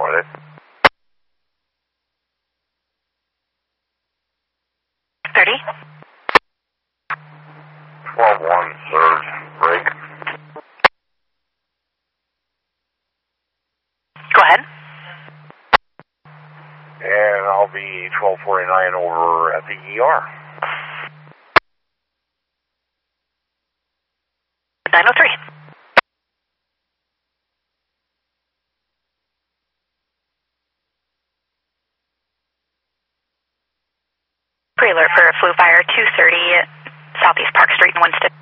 with it. 30. 12-1, surge, break. Go ahead. And I'll be 1249 over at the ER. 903. Pre-alert for flu fire 230 Southeast Park Street in Winston.